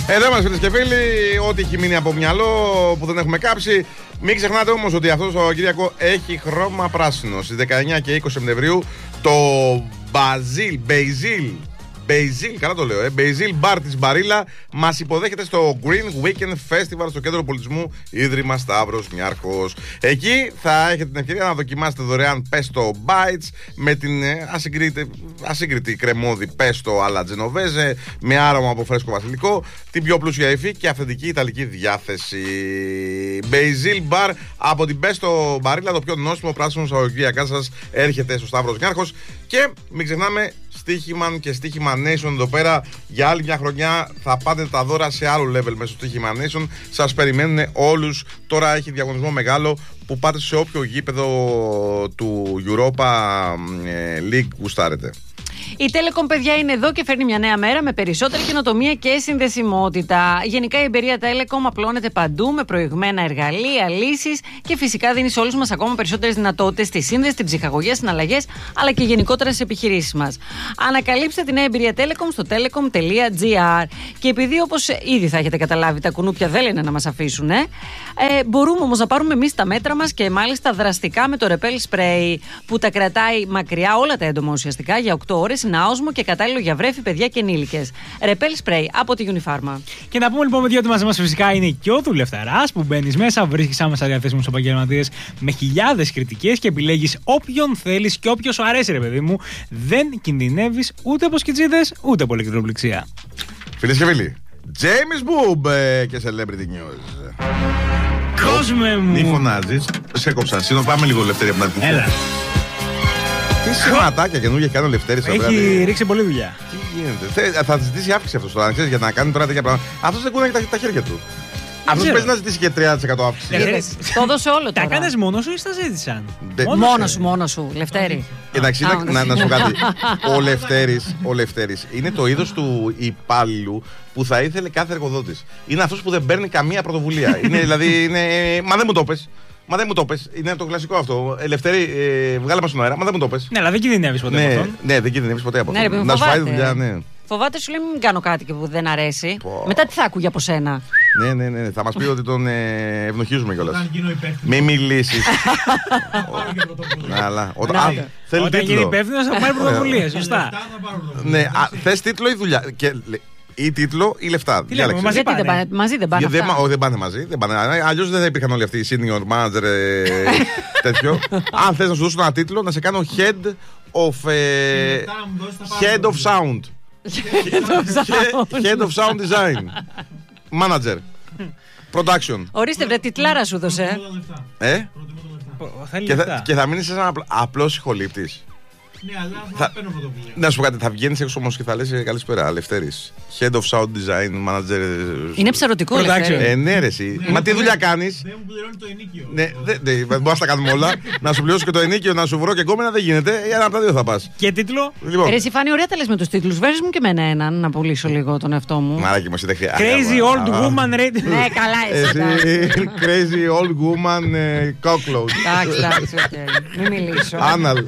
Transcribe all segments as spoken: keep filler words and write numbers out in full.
Εδώ είμαστε φίλες και φίλοι, ό,τι έχει μείνει από μυαλό που δεν έχουμε κάψει. Μην ξεχνάτε όμως ότι αυτό το Σαββατοκύριακο έχει χρώμα πράσινο. Στις δεκαεννιά και είκοσι Σεπτεμβρίου το Μπαζίλ, Μπέιζιλ, Μπέιζιλ, καλά το λέω, ε, Μπέιζιλ Μπαρ της Μπαρίλα μας υποδέχεται στο Green Weekend Festival στο Κέντρο Πολιτισμού Ίδρυμα Σταύρος Νιάρχος. Εκεί θα έχετε την ευκαιρία να δοκιμάσετε δωρεάν πέστο bites με την ασύγκριτη, ασύγκριτη κρεμόδι πέστο αλλά τζενοβέζε με άρωμα από φρέσκο βασιλικό, την πιο πλούσια υφή και αυθεντική ιταλική διάθεση. Μπέιζιλ Μπαρ από την πέστο Μπαρίλα, το πιο νόστιμο πράσινο Σαββατοκύριακά σας έρχεται στο Σταύρος Νιάρχος. Και μην ξεχνάμε Στοίχημαν και Στοίχημα Nation εδώ πέρα για άλλη μια χρονιά. Θα πάτε τα δώρα σε άλλο level μέσω Στοίχημα Nation. Σας περιμένουν όλους. Τώρα έχει διαγωνισμό μεγάλο που πάτε σε όποιο γήπεδο του Europa League γουστάρετε. Η Telecom, παιδιά, είναι εδώ και φέρνει μια νέα μέρα με περισσότερη καινοτομία και συνδεσιμότητα. Γενικά η εμπειρία Telecom απλώνεται παντού με προηγμένα εργαλεία, λύσεις και φυσικά δίνει σε όλους μας ακόμα περισσότερες δυνατότητες στη σύνδεση, στην ψυχαγωγία, συναλλαγές αλλά και γενικότερα στις επιχειρήσεις μας. Ανακαλύψτε την νέα εμπειρία Telecom στο telecom τελεία gr. Και επειδή, όπως ήδη θα έχετε καταλάβει, τα κουνούπια δεν λένε να μας αφήσουν, ε, ε, μπορούμε όμως να πάρουμε εμείς τα μέτρα μας και μάλιστα δραστικά με το Repel Spray που τα κρατάει μακριά όλα τα έντομα ουσιαστικά για οκτώ ώρες. Είναι άοσμο και κατάλληλο για βρέφη, παιδιά και ενήλικες. Repel Spray από τη Unifarma. Και να πούμε λοιπόν, παιδιά, ότι μαζί μας φυσικά είναι και ο Δουλευταράς που μπαίνεις μέσα, βρίσκεις άμεσα διαθέσιμους επαγγελματίες με χιλιάδες κριτικές και επιλέγεις όποιον θέλεις και όποιο σου αρέσει, ρε παιδί μου. Δεν κινδυνεύεις ούτε από σκιτζίδες ούτε από ηλεκτροπληξία. Φίλες και φίλοι, James Boob και Celebrity News. Κόσμε μου! Μη φωνάζεις, σε κόψα. Σύνο, πάμε λίγο Λευτέρη από την αρχή. Έλα. Τι σχηματάκια καινούργια κάνει ο Λευτέρης. Έχει ρίξει πολύ δουλειά. Τι γίνεται. Θα ζητήσει αύξηση αυτό τώρα, ξέρεις, για να κάνει τώρα τέτοια πράγματα. Αυτός δεν κούναγε τα χέρια του. Αυτός παίζει να ζητήσει και τριάντα τοις εκατό αύξηση. Το έδωσε όλο τώρα. Τα κάνεις μόνος σου ή στα ζήτησαν? Μόνο σου, μόνο σου, Λευτέρη. Εντάξει, να σου πω κάτι. Ο Λευτέρης είναι το είδος του υπάλληλου που θα ήθελε κάθε εργοδότης. Είναι αυτός που δεν παίρνει καμία πρωτοβουλία. Είναι δηλαδή, είναι. Μα δεν μου το πες. Μα δεν μου το πες. Είναι το κλασικό αυτό. Ελευθερή, ε, βγάλε μας στον αέρα. Μα δεν μου το πες. Ναι, αλλά δεν κινδυνεύεις ποτέ ναι, από αυτόν. Ναι, δεν κινδυνεύεις ποτέ από αυτόν. Ναι, να σου φάει δουλειά, ναι. Φοβάται, σου λέει μην κάνω κάτι και που δεν αρέσει. Πω. Μετά τι θα άκουγε από σένα. Ναι, ναι, ναι. Θα μας πει ότι τον ε, ευνοχίζουμε κιόλας. Μην μιλήσεις. Αλλά όταν γίνει υπεύθυνος θα πάρει πρωτοβουλία. Σωστά. Ναι, θες τίτλο ή δουλειά. Ή τίτλο ή λεφτά. Τι λέμε, μαζί, δεν πάνε, μαζί δεν πάνε. Δεν, δεν πάνε μαζί. Αλλιώς δεν θα υπήρχαν όλοι αυτοί οι senior manager ε, τέτοιο. Αν θες να σου δώσω ένα τίτλο, να σε κάνω head of, ε, head of sound. Head of sound design. Manager. Production. Ορίστε, βρε, τιτλάρα σου δώσε. Ε? Και θα, και θα μείνεις ένα απλός ηχολήπτης. Ναι, αλλά θα παίρνω πρωτοβουλία. Να σου πω κάτι, θα βγαίνεις έξω όμως και θα λες καλησπέρα, Λευτέρης. Head of Sound Design, Manager. Είναι ψαρωτικό, Λευτέρη. Ε, ναι, ρε, εσύ. Μα τι δουλειά κάνεις? Δεν μου πληρώνει το ενίκιο. Ναι, δεν μπορούμε να τα κάνουμε όλα. Να σου πληρώσω και το ενίκιο, να σου βρω και γκόμενα δεν γίνεται. Ένα από τα δύο θα πας. Και τίτλο. Ρε, εσύ Φάνη, ωραία τα λες με τους τίτλους. Βάζεις μου και εμένα έναν να πουλήσω λίγο τον εαυτό μου. Μαράκι μας, δεν χρειάζεται. Crazy old woman radio. Ναι, καλά, εσύ. Crazy old woman cockroach. Εντάξει, εντάξει, οκ. Μην μιλήσω. Anal.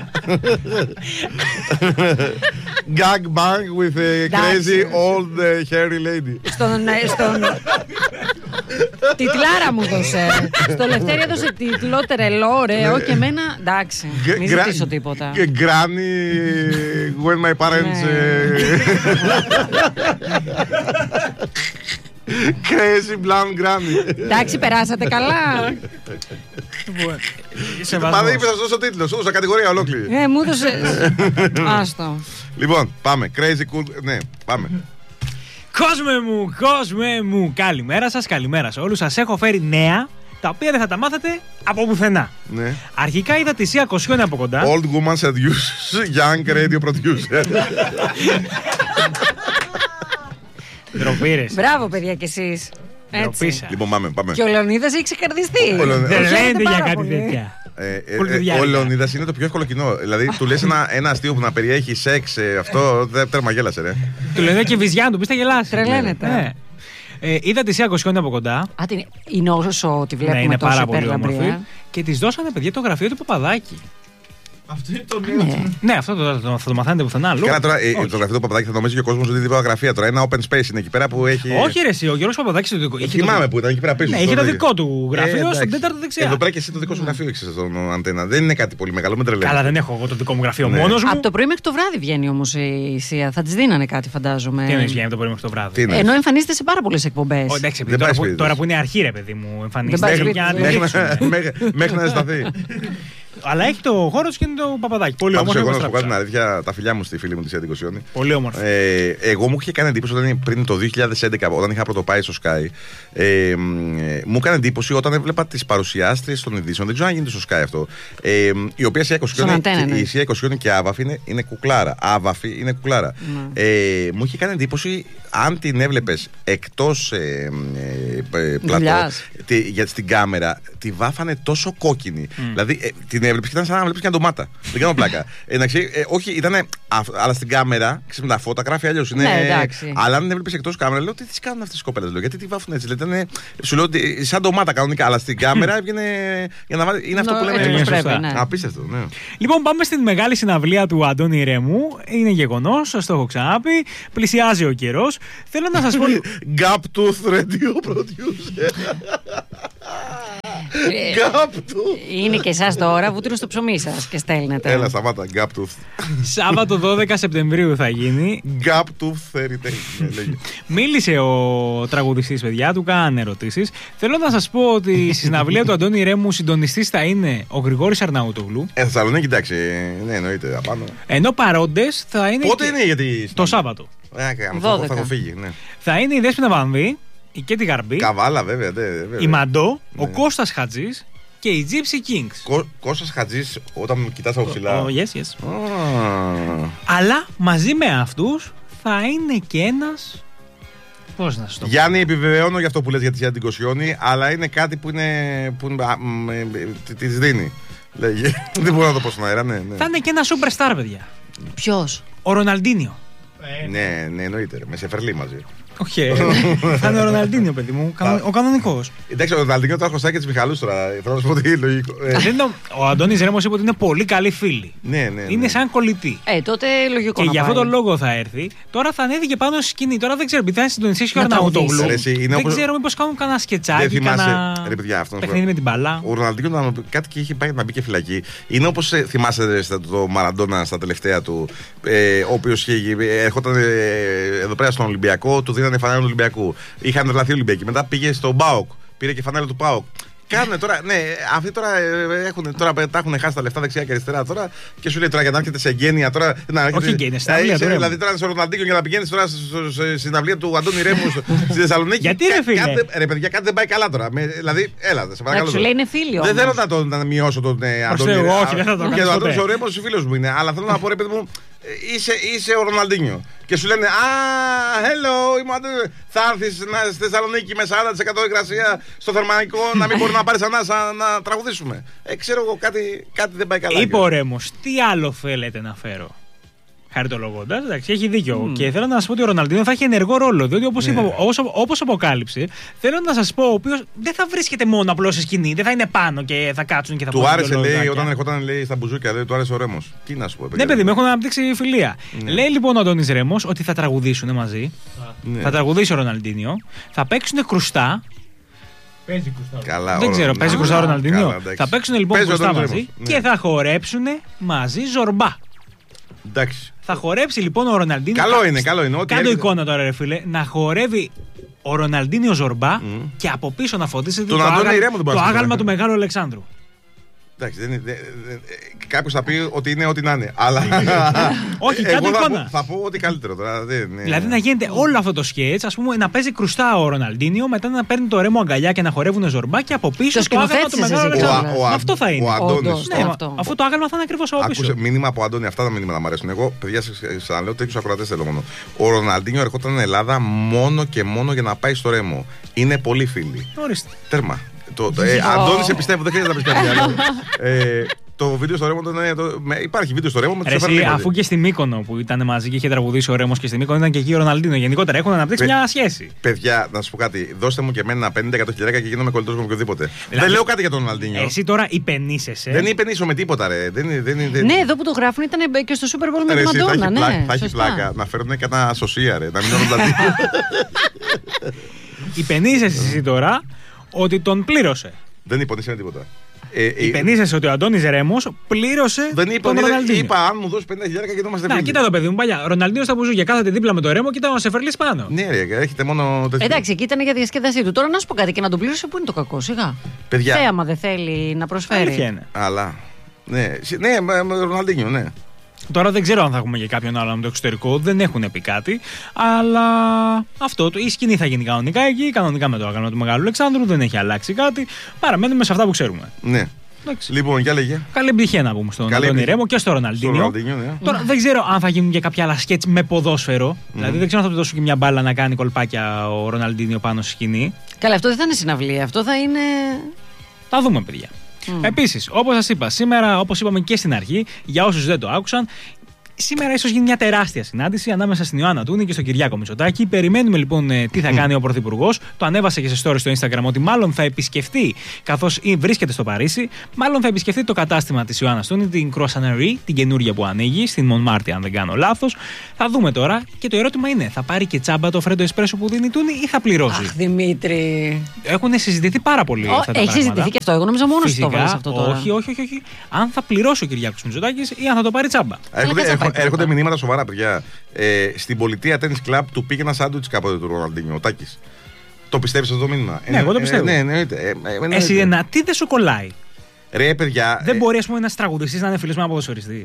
Gag bang with a crazy old uh, hairy lady. Στον, στον... Τιτλάρα μου δώσε. Στο Λευτέρη έδωσε τίτλο τρελό, ωραίο και εμένα. Εντάξει, μην ζητήσω τίποτα. Granny when my parents. Crazy blonde granny. Εντάξει, περάσατε καλά. Μα δεν είπες να σου δώσω τίτλο, σου δώσα κατηγορία ολόκληρη. Ε, μου έδωσε. Άστο. Λοιπόν, πάμε. Crazy cool. Ναι, πάμε. Κόσμε μου, κόσμε μου. Καλημέρα σας, καλημέρα σε όλους. Σας έχω φέρει νέα τα οποία δεν θα τα μάθετε από πουθενά. Ναι. Αρχικά είδα τη Σία Κοσιόνη από κοντά. Old woman seduce young radio producer. Ντροπήρες. Μπράβο, παιδιά, κι εσείς. Έτσι. Λοιπόν, πάμε, πάμε. Και ο Λεωνίδας έχει ξεκαρδιστεί. Δεν λέτε για κάτι τέτοια. Ε, ε, ε, ο Λεωνίδας είναι το πιο εύκολο κοινό. Δηλαδή, του λες ένα, ένα αστείο που να περιέχει σεξ, ε, αυτό δεν τέρμα γέλασε, ρε. Του λένε και βυζιά, του πει τα γελάσει. Τρελαίνεται. Ναι. Ε, είδα τη Σία Κοσιόνη από κοντά. Α, την... είναι όσο τη βλέπουμε, ναι, είναι τόσο πάρα πολύ υπερλαμπρή. όμορφη. Και τη δώσανε, παιδιά, το γραφείο του Παπαδάκη. Αυτό είναι το νέο. Ναι, αυτό το, το, θα το μαθαίνετε πουθενά αλλού. Καλά, τώρα ε, το γραφείο του Παπαδάκη θα νομίζει και ο κόσμο ότι είναι τυπογραφία τώρα. Ένα open space είναι εκεί πέρα που έχει. Όχι, ρε, εσύ, ο Γιώργος Παπαδάκης. Θυμάμαι που ήταν εκεί πέρα πίσω. Ναι, είχε το δικό του γραφείο ε, στον τέταρτο δεξιά. Εδώ πέρα και εσύ το δικό σου γραφείο έχει στον αντένα. Δεν είναι κάτι πολύ μεγάλο, με τρελαίνει. Καλά, δεν έχω εγώ το δικό μου γραφείο ναι. μόνος μου. Από το πρωί μέχρι το βράδυ βγαίνει όμως η Σία. Θα τη δίνανε κάτι, φαντάζομαι. Τι εννοείς βγαίνει από το πρωί μέχρι το βράδυ. Ενώ εμφανίζεται σε πάρα πολλές εκπομπές. Εντάξει, τώρα που είναι αρχή, ρε παιδί μου, εμφανίζεται. Μέχρι να αισθανθεί. Αλλά έχει το χώρο του και είναι το Παπαδάκι. Πολύ όμορφο. Εγώ να σου πω την αλήθεια, τα φιλιά μου στη φίλη μου τη Σία Κοσιόνη. Πολύ όμορφο. Ε, εγώ μου είχε κάνει εντύπωση όταν, πριν το δύο χιλιάδες έντεκα, όταν είχα πρώτο πάει στο Sky. Ε, μου έκανε εντύπωση όταν έβλεπα τις παρουσιάστριες των ειδήσεων. Δεν ξέρω αν γίνεται στο Sky αυτό. Ε, η οποία η Σία Κοσιόνη και Άβαφη είναι, είναι κουκλάρα. Άβαφη είναι κουκλάρα. Mm. Ε, μου είχε κάνει εντύπωση αν την έβλεπες εκτός ε, ε, πλατό, τη, για, στην κάμερα, τη βάφανε τόσο κόκκινη. Mm. Δηλαδή ε, την έβλεπες και ήταν σαν να βλέπεις μια ντομάτα. Δεν κάνω πλάκα. Εντάξει, ε, όχι, ήταν. Αλλά στην κάμερα, ξέρεις, με τα φώτα γράφει αλλιώς. Ναι, αλλά αν την έβλεπες εκτός κάμερα, λέω τι τις κάνουν αυτές τις κοπέλες. Γιατί τη βάφουν έτσι. Ήταν, σου λέω ότι σαν ντομάτα κανονικά, αλλά στην κάμερα έβγαινε. Για να βάλει, είναι αυτό που λέμε. Πρέπει, ναι. Απίστευτο, ναι. Λοιπόν, πάμε στην μεγάλη συναυλία του Αντώνη Ρέμου. Είναι γεγονός, σας το έχω ξαναπεί. Πλησιάζει ο καιρός. Θέλω να σας πω. Gaptooth Radio Producer. Είναι και εσάς τώρα, βούτυρο στο ψωμί σας και στέλνετε. Έλα, σταμάτα, Gaptooth. Σάββατο δώδεκα Σεπτεμβρίου θα γίνει. Gaptooth Heritage. Μίλησε ο τραγουδιστής, παιδιά, του κάνανε ερωτήσεις. Θέλω να σας πω ότι στη συναυλία του Αντώνη Ρέμου συντονιστής θα είναι ο Γρηγόρης Αρναούτογλου. Ε, Θεσσαλονίκη, εντάξει, ναι, εννοείται, απάνω. Ενώ παρόντες θα είναι. Πότε είναι, γιατί. Το Σάββατο. Ε, θα έχω φύγει, ναι. Θα είναι η Δέσποινα Βανδύ, η Κέτη Γαρμπή, Καβάλα, βέβαια, ναι, βέβαια. η Μαντό, ναι. ο Κώστας Χατζής και η Gypsy Kings. Κω, Κώστας Χατζής, όταν κοιτάς από ψηλά. Oh, yes, yes. Oh. Αλλά μαζί με αυτούς θα είναι και ένας. Πώς να σου το πω. Γιάννη, επιβεβαιώνω για αυτό που λες για τη Σία την Κοσιόνη, αλλά είναι κάτι που είναι. Που, τη δίνει. Λέγε. Δεν μπορώ να το πω στον αέρα, ναι, ναι. Θα είναι και ένα superstar, παιδιά. Ποιος? Ο Ροναλντίνιο. Ε, ναι, ναι, εννοείται. Με Σεφερλί μαζί. Όχι, θα είναι ο Ροναλντίνιο, παιδί μου. Ο κανονικός. Εντάξει, ο Ροναλντίνιο τώρα χρωστάει και τις Μιχαλούς τώρα. Θέλω να σου πω ότι είναι λογικό. Ο Αντώνης Ρέμος είπε ότι είναι πολύ καλοί φίλοι. Ναι, ναι. Είναι σαν κολλητή. Ε, τότε λογικό. Και για αυτόν τον λόγο θα έρθει. Τώρα θα ανέβηκε πάνω στη σκηνή. Τώρα δεν ξέρω, επειδή θα συντονιστεί και ο Αρναούτογλου. Δεν ξέρω μήπως κάνουν κανένα σκετσάκι. Παιχνίδι με την μπαλά. Ο Ροναλντίνιο κάτι και είχε πάει να μπει και φυλακή. Είναι όπως θυμάσαι το Μαραντόνα στα τελευταία του, ο οποίος ερχόταν εδώ πέρα στον Ολυμπιακό, του δίνανε φανέλα του Ολυμπιακού. Είχαν τρελαθεί Ολυμπιακοί. Μετά πήγε στον ΠΑΟΚ, πήρε και φανέλα του ΠΑΟΚ. Κάνουν τώρα, ναι, αυτοί τώρα, έχουν, τώρα τα έχουν χάσει τα λεφτά δεξιά και αριστερά τώρα και σου λέει τώρα για να έρχεται σε γένεια τώρα. Να, όχι γένεια, στην αυλία του. Δηλαδή τώρα στο Ροναλντίνιο για να πηγαίνει τώρα στην αυλία του Αντώνη Ρέμου στη Θεσσαλονίκη. Γιατί ρε φίλε. Κάτι, ρε παιδιά, κάτι δεν πάει καλά τώρα. Με, δηλαδή, έλα, σε παρακαλώ. Σου λέει είναι φίλο. Δεν θέλω να, το, να μειώσω τον ε, Αντώνη Ρέμου. Όχι, δεν θα το κάνω. Και ο Αντώνη ο Ρέμου φίλο μου είναι. Αλλά θέλω να πω ρε παιδί μου. Είσαι, είσαι ο Ροναλντίνιο. Και σου λένε α, hello, είμαι ο Αντώνης. Θα έρθεις στη Θεσσαλονίκη με σαράντα τοις εκατό υγρασία στο θερμαϊκό να μην μπορεί να πάρεις ανάσα να τραγουδήσουμε. Ε, ξέρω εγώ κάτι, κάτι δεν πάει καλά. Είπε ο Ρέμος, τι άλλο θέλετε να φέρω. Χαριτολογώντας, εντάξει, έχει δίκιο. Mm. Και θέλω να σας πω ότι ο Ροναλντίνο θα έχει ενεργό ρόλο. Διότι όπως, yeah. είπα, όπως αποκάλυψε, θέλω να σας πω, ο οποίος δεν θα βρίσκεται μόνο απλώς σε σκηνή, δεν θα είναι πάνω και θα κάτσουν και θα του άρεσε, λέει, όταν ερχόταν λέει, στα μπουζούκια, λέει, του άρεσε ο Ρέμος. Τι να σου πω, ναι, παιδί μου, έχουν αναπτύξει φιλία. Yeah. Λέει λοιπόν ο Αντώνης Ρέμος ότι θα τραγουδήσουν μαζί. Yeah. Θα τραγουδήσει ο Ροναλντίνιο, θα παίξουν κρουστά. Παίζει κρουστά. Καλά, δεν ξέρω, παίζει κρουστά ο Ροναλντίνιο. Θα παίξουν λοιπόν κρουστά μαζί και θα χορέψουν μαζί ζορμπά. Εντάξει. Θα χορέψει λοιπόν ο Ροναλντίνιο. Καλό είναι, καλό είναι. Κάντο εικόνα τώρα, ρε φίλε, να χορεύει ο Ροναλντίνιο ζορμπά mm. και από πίσω να φωτίσει το, άγαλ, το άγαλμα του Μεγάλου Αλεξάνδρου. Εντάξει, δεν, δεν, δεν, κάποιος θα πει ότι είναι ό,τι να είναι. Αλλά. Όχι, κάτω εικόνα. Θα, θα πω ότι καλύτερο τώρα. Δεν, ναι. Δηλαδή να γίνεται όλο αυτό το σκέτς, ας πούμε, να παίζει κρουστά ο Ροναλντίνιο, μετά να παίρνει το Ρέμο αγκαλιά και να χορεύουν ζορμπά και από πίσω το άγαλμα του Μεγάλου Αλεξάνδρου. Αυτό θα είναι. Ο Αντώνης. Ναι, αυτό το άγαλμα θα είναι ακριβώς από πίσω. Άκουσε μήνυμα από Αντώνη, αυτά τα μήνυμα να μου αρέσουν. Εγώ, παιδιά, σας λέω τέτοιους ακροατές θέλω μόνο. Ο Ροναλντίνιο ερχόταν στην Ελλάδα μόνο και μόνο για να πάει στο Ρέμο. Είναι πολύ φίλοι. Τέρμα. Το, το, ε, Αντώνη, σε πιστεύω, δεν χρειάζεται να πει κάτι άλλο. Ε, Το βίντεο στο Ρέμο ήταν. Το, με, υπάρχει βίντεο στο Ρέμο με του Εσύ, αφού και στη Μύκονο που ήταν μαζί και είχε τραγουδήσει ο Ρέμος και στη Μύκονο ήταν και εκεί ο Ροναλντίνο. Γενικότερα έχουν αναπτύξει Παι, μια σχέση. Παιδιά, να σου πω κάτι. Δώστε μου και εμένα πενήντα εκατό χιλιάρικα και γίνομαι κολλητός με οποιοδήποτε. Δηλαδή, δεν λέω κάτι για τον Ροναλντίνο. Εσύ τώρα υπενήσεσαι. Δεν υπενήσω με τίποτα, ρε. Δεν, δεν, δεν, ναι, εδώ που το γράφουν ήταν και στο Super Bowl με τον Μαντόνα. Ναι, θα έχει πλάκα να φέρουν και ένα σωσία, ρε. Να μην είναι Ροναλντίνο. Υπενήσεσαι εσύ τώρα ότι τον πλήρωσε. Δεν υπονήσαμε τίποτα. Ε, Υπενήσεσαι ότι ο Αντώνης Ρέμος πλήρωσε δεν είπα, τον Ροναλντίνο. Είπα, αν μου δώσει πενήντα χιλιάρικα και το είμαστε Να, κοίτα εδώ, παιδί μου, παλιά. Ροναλντίνο στα μπουζούκια, κάθεται δίπλα με το Ρέμο, κοίτα να σε φερλείς πάνω. Ναι, ρε, έχετε μόνο τέτοιο. Εντάξει, εκεί ήταν για διασκέδασή του. Τώρα να σου πω κάτι και να τον πλήρωσε, πού είναι το κακό, σιγά. Παιδιά. Θέαμα δεν θέλει να προσφέρει. Αλλά. Ναι, ναι, με Ροναλντίνο, ναι. Τώρα δεν ξέρω αν θα έχουμε και κάποιον άλλο με το εξωτερικό, δεν έχουν πει κάτι. Αλλά αυτό, η σκηνή θα γίνει κανονικά εκεί, κανονικά με το άγαλμα του Μεγάλου Αλεξάνδρου, δεν έχει αλλάξει κάτι. Παραμένουμε σε αυτά που ξέρουμε. Ναι. Εντάξει. Λοιπόν, για λέγε. Καλή επιτυχία να πούμε στον Αντώνη Ρέμο και στο Ροναλντίνιο. Ναι. Τώρα δεν ξέρω αν θα γίνουν και κάποια άλλα σκέτς με ποδόσφαιρο. Mm. Δηλαδή δεν ξέρω αν θα του δώσουν και μια μπάλα να κάνει κολπάκια ο Ροναλντίνιο πάνω στη σκηνή. Καλά, αυτό δεν θα είναι συναυλία, αυτό θα είναι. Θα δούμε, παιδιά. Mm. Επίσης, όπως σας είπα, σήμερα, όπως είπαμε και στην αρχή, για όσους δεν το άκουσαν, σήμερα ίσως γίνει μια τεράστια συνάντηση ανάμεσα στην Ιωάννα Τούνη και στον Κυριάκο Μητσοτάκη. Περιμένουμε λοιπόν τι θα κάνει mm. ο Πρωθυπουργός. Το ανέβασε και σε story στο Instagram ότι μάλλον θα επισκεφτεί, καθώς βρίσκεται στο Παρίσι, μάλλον θα επισκεφτεί το κατάστημα της Ιωάννας Τούνη, την Croissantnerie, την καινούργια που ανοίγει, στην Μονμάρτη, αν δεν κάνω λάθος. Θα δούμε τώρα και το ερώτημα είναι, θα πάρει και τσάμπα το φρέντο εσπρέσο που δίνει η Τούνη ή θα πληρώσει. Αχ, Δημήτρη. Έχουν συζητηθεί πάρα πολύ Ο, αυτά τα έχει πράγματα. συζητηθεί και αυτό. Εγώ νόμιζα μόνο στο βάλεις αυτό τώρα. Όχι, όχι, όχι, όχι. Αν θα πληρώσει ο Κυριάκος Μητσοτάκης ή αν θα το πάρει τσάμπα. Έρχονται μηνύματα σοβαρά, παιδιά. Ε, στην πολιτεία Tennis Club του πήγε ένα σάντουιτς κάποτε του Ροναλντίνιο, ο Τάκης. Το πιστεύεις αυτό το μήνυμα? Ναι, ε, εγώ το πιστεύω. Ε, ναι, ναι, ε, ε, Εσύ ένα τι δεν σου κολλάει? Ρε, παιδιά. Δεν ε, μπορεί, ας πούμε, ένας τραγουδιστής να είναι φίλος με ένα ποδοσφαιριστή.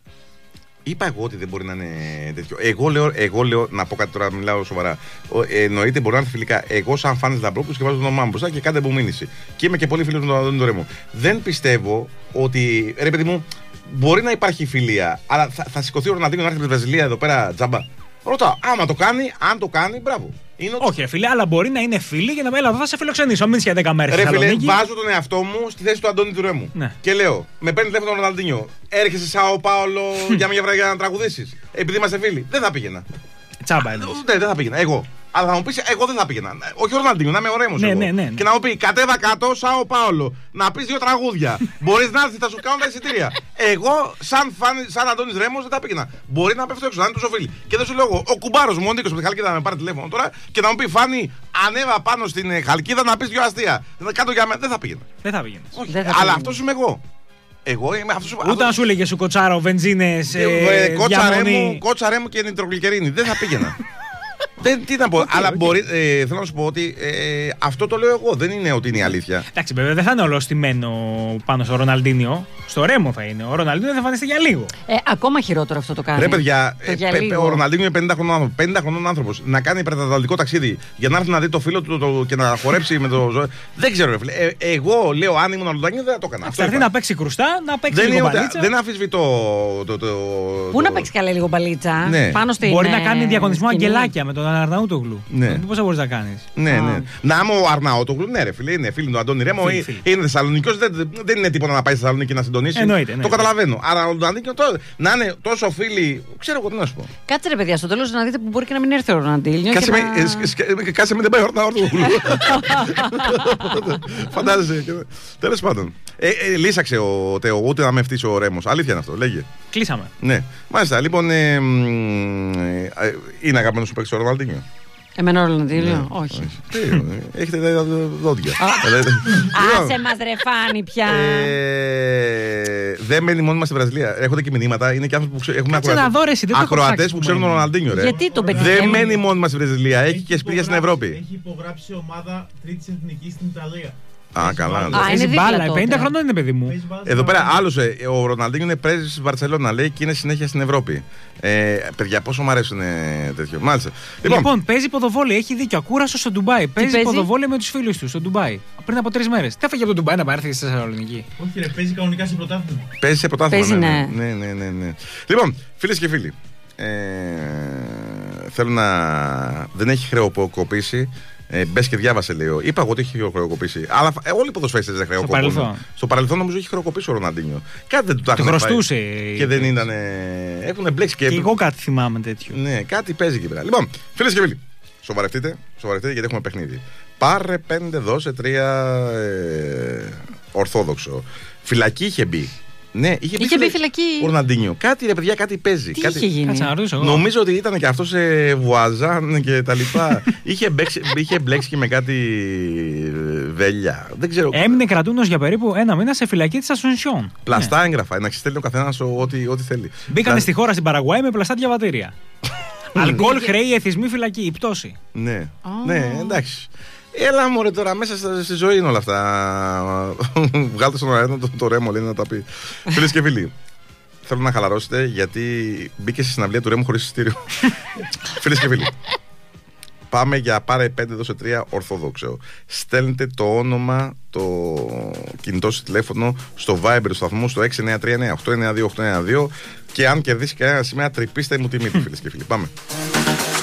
Είπα εγώ ότι δεν μπορεί να είναι τέτοιο. Εγώ λέω, εγώ λέω να πω κάτι τώρα, μιλάω σοβαρά. Ε, εννοείται μπορεί να είναι φιλικά. Εγώ, σαν φάνης Λαμπρόπουλος, και βάζω το όνομά μου μπροστά και κάντε απομήνυση. Και είμαι και πολύ φίλος με τον Αντώνη Ρέμο. Δεν πιστεύω ότι. Ρε, παιδί μου, μπορεί να υπάρχει φιλία, αλλά θα, θα σηκωθεί ο Ροναλντίνο να έρθει από τη Βραζιλία εδώ πέρα τζάμπα. Ρωτάω, άμα το κάνει, αν το κάνει, μπράβο. Είναι όχι, ρε φίλε, αλλά μπορεί να είναι φίλοι για να πει: Έλα, θα σε φιλοξενήσω. Μην για δέκα μέρες. Ρε φίλε, βάζω τον εαυτό μου στη θέση του Αντώνη του Ρέμου. Ναι. Και λέω: Με παίρνει τηλέφωνο τον Ροναλντίνιο. Έρχεσαι Σάο Πάολο για μια βραδιά να τραγουδήσεις. Επειδή είμαστε φίλοι. Δεν θα πήγαινα. Τσάμπα είναι. Ναι, δεν θα πήγαινα. Εγώ. Αλλά θα μου πει: Εγώ δεν θα πήγαινα. Όχι ο Ροναλντίνιο, να είμαι ωραίο μου. Ναι, ναι, ναι. Και να μου πει: Κατέβα κάτω, Σάο Πάολο. Να πει δύο τραγούδια. Μπορεί να έρθει, θα σου κάνω τα εισιτήρια. Εγώ, σαν, σαν Αντώνης Ρέμος, δεν θα πήγαινα. Μπορεί να πέφτω έξω, να είναι τόσο φίλοι. Και δεν σου λέω: Ο κουμπάρος μου, ο Νίκος από τη Χαλκίδα, να με πάρει τηλέφωνο τώρα και να μου πει: Φάνη, ανέβα πάνω στην Χαλκίδα να πει δύο αστεία. Κάτω για μένα. Δεν θα πήγαινα. Δεν θα πήγαινε. Αλλά αυτό είμαι εγώ. Εγώ είμαι αυτός. Ούτε αν σου έλεγε σου κοτσάρο, βενζίνες. Κότσαρέ μου και νητρογλυκερίνη. Δεν θα πήγαινα. Δεν, τι να πω, okay, αλλά okay. Μπορεί, ε, θέλω να σου πω ότι ε, αυτό το λέω εγώ, δεν είναι ότι είναι η αλήθεια. Εντάξει, βέβαια δεν θα είναι όλο στημένο πάνω στο Ροναλντίνιο. Στο Ρέμο θα είναι. Ο Ροναλντίνιο θα εμφανιστεί για λίγο. Ε, ακόμα χειρότερο αυτό το κάνει. Ρε παιδιά, ε, ο Ροναλντίνιο είναι πενήντα χρονών άνθρωπος. πενήντα χρονών άνθρωπος να κάνει υπερταταλτικό ταξίδι για να έρθει να δει το φίλο του το, και να χορέψει με το ζώο. Δεν ξέρω, ρε φίλε. Ε, εγώ λέω, αν ήμουν Ροναλντίνιο δεν θα το έκανα. Θα έρθει να παίξει κρουστά, να παίξει δεν λίγο μπαλίτσα. Δεν αμφισβητώ. Πού να παίξει καλά λίγο μπαλίτσα. Μπορεί να κάνει διαγωνισμό αγγελάκια με τον Αρναούτογλου. Ναι. Πώς θα μπορείς να κάνεις. Ναι, ναι. Να είμαι ο Αρναούτογλου, ναι, ρε φίλε, είναι φίλοι του Αντώνη Ρέμο, είναι Θεσσαλονικιός, δεν, δεν είναι τίποτα να πάει στη Θεσσαλονίκη να συντονίσει. Εννοείται, εννοείται. Το καταλαβαίνω. Άρα ο Ροναλντίνιο να είναι τόσο φίλοι, ξέρω εγώ τι να σου πω. Κάτσε ρε παιδιά, στο τέλος να δείτε που μπορεί και να μην έρθει ο Ροναλντίνιο. Κάτσε με, δεν πάει ο Αρναούτογλου. Φαντάζεσαι. Τέλος πάντων. Λύσαξε ο Τέο, ούτε να με φτύσει ο Ρέμος. Αλήθεια είναι αυτό, λέγε. Κλείσαμε. Ναι. Μάλιστα, λοιπόν. Είναι αγαπημένο σου παίξει ο Ροναλντίνιο. Εμένα ο Ροναλντίνιο, όχι. Έχετε δόντια. Άσε μας ρε Φάνη πια. Δεν μένει μόνοι μας στη Βραζιλία. Έρχονται και μηνύματα. Είναι και άνθρωποι που έχουμε ακροατές που ξέρουν τον Ροναλντίνιο. Γιατί τον παιδί. Δεν μένει μόνοι μας στη Βραζιλία. Έχει και σπίτια στην Ευρώπη. Έχει υπογράψει ομάδα τρίτη εθνική στην Ιταλία. Α, καλά. Α, είναι μπάλα, πενήντα χρονών είναι παιδί μου. Εδώ πέρα άλλος, ο Ροναλντίνιο είναι πρέσβης της Βαρσελόνα, λέει, και είναι συνέχεια στην Ευρώπη. Ε, παιδιά, πόσο μου αρέσουν τέτοιο. Μάλιστα. Λοιπόν, λοιπόν παίζει ποδοβόλι, έχει δίκιο. Ακούραστο στο Ντουμπάι. Παίζει, παίζει ποδοβόλι με τους φίλους του στο Ντουμπάι. Πριν από τρεις μέρες. Τι έφαγε από το Ντουμπάι να πάρθει στη Θεσσαλονίκη. Όχι, ρε, παίζει κανονικά σε πρωτάθλημα. Παίζει σε πρωτάθλημα. Παίζει, ναι, ναι, ναι, ναι, ναι. Λοιπόν, φίλες και φίλοι. Ε, θέλω να. Δεν έχει χρεοκοπήσει. Ε, Μπε και διάβασε, λέω. Είπα εγώ ότι έχει χρεοκοπήσει. Αλλά ε, όλοι οι ποδοσφαίριστες δεν χρεοκοπούν. Στο παρελθόν. Στο παρελθόν νομίζω έχει χρεοκοπήσει ο Ροναντίνιο. Κάτι δεν του τα Το έχουν χρωστούσε. Και δεν ήταν. Έχουν μπλέξει και. Και εγώ κάτι θυμάμαι τέτοιο. Ναι, κάτι παίζει εκεί πέρα. Λοιπόν, φίλες και φίλοι, σοβαρευτείτε, σοβαρευτείτε γιατί έχουμε παιχνίδι. Πάρε πέντε, δώσε τρία. Ε, ορθόδοξο. Φυλακή είχε μπει. Ναι, είχε μπει, είχε μπει φυλακή. Ο Ροναντίνιο. Κάτι ρε παιδιά, κάτι παίζει. Τι κάτι... είχε γίνει. Κάτσε να ρωτήσω εγώ. Νομίζω ότι ήταν και αυτό σε βουαζάν και τα λοιπά. είχε, μπέξει, είχε μπλέξει και με κάτι βέλια. Δεν ξέρω. Έμεινε κρατούμενος για περίπου ένα μήνα σε φυλακή της Ασουνσιόν. Πλαστά Ναι. έγγραφα. Να ξεστέλνει ο καθένας ό,τι, ό,τι θέλει. Μπήκανε στη χώρα στην Παραγουάη με πλαστά διαβατήρια. Αλκοόλ, χρέη, εθισμοί, φυλακή. Η πτώση. Ναι, Oh. ναι, εντάξει. Έλα μωρέ τώρα μέσα στα- στη ζωή είναι όλα αυτά. Βγάλτε στον αέρα το, το ρέμο, λέει να τα πει. Φίλες και φίλοι, θέλω να χαλαρώσετε γιατί μπήκε στη συναυλία του ρέμου χωρίς εισιτήριο. Φίλες και φίλοι, πάμε για πάρε πέντε, δώσε τρία ορθόδοξο. Στέλνετε το όνομα, το κινητό σας τηλέφωνο στο Viber του σταθμού στο έξι εννιά τρία εννιά οκτώ εννιά δύο οκτώ εννιά δύο και αν κερδίσει κανένα σήμερα τρυπήστε μου τη μύτη, φίλες και φίλοι. Πάμε.